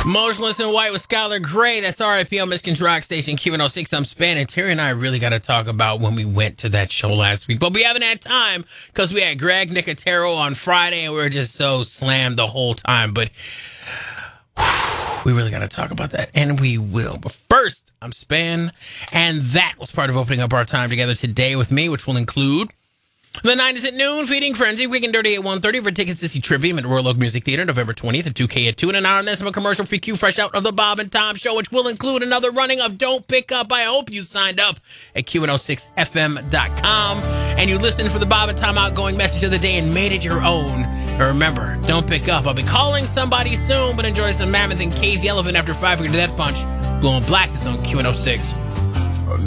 Motionless in White with Skylar Gray. That's RIP on Michigan's Rock Station, Q106. I'm Span, and Terry and I really got to talk about when we went to that show last week. But we haven't had time because we had Greg Nicotero on Friday, and we were just so slammed the whole time. But we really got to talk about that, and we will. But first, I'm Span, and that was part of opening up our time together today with me, which will include the 9 at noon, Feeding Frenzy, Quick and Dirty at 1:30 for tickets to see Trivium at Royal Oak Music Theater, November 20th at 2K at 2, and an hour and then some commercial free Q fresh out of the Bob and Tom Show, which will include another running of Don't Pick Up. I hope you signed up at Q106FM.com, and you listened for the Bob and Tom outgoing message of the day and made it your own. And remember, don't pick up. I'll be calling somebody soon, but enjoy some Mammoth and Casey Elephant after 5 for Death Punch. Blowing Black is on Q106.